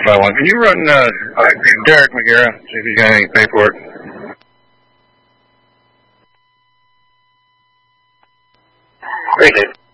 451. Can you run Derek McGarrah, see if he's got any paperwork? Great, Dave.